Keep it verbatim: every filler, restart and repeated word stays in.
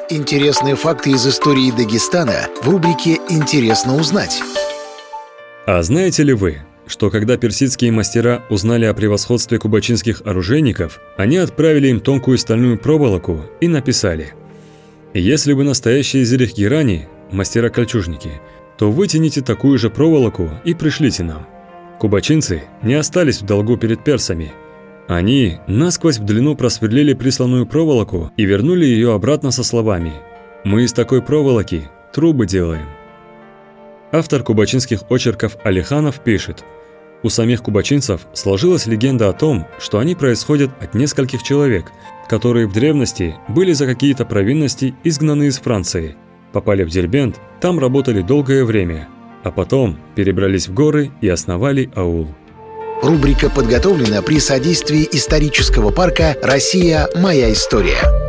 Интересные факты из истории Дагестана в рубрике «Интересно узнать». А знаете ли вы, что когда персидские мастера узнали о превосходстве кубачинских оружейников, они отправили им тонкую стальную проволоку и написали: «Если вы настоящие зелихгирани, мастера-кольчужники, то вытяните такую же проволоку и пришлите нам». Кубачинцы не остались в долгу перед персами. Они насквозь в длину просверлили присланную проволоку и вернули ее обратно со словами: «Мы из такой проволоки трубы делаем». Автор кубачинских очерков Алиханов пишет: у самих кубачинцев сложилась легенда о том, что они происходят от нескольких человек, которые в древности были за какие-то провинности изгнаны из Франции, попали в Дербент, там работали долгое время, а потом перебрались в горы и основали аул. Рубрика подготовлена при содействии исторического парка «Россия. Моя история».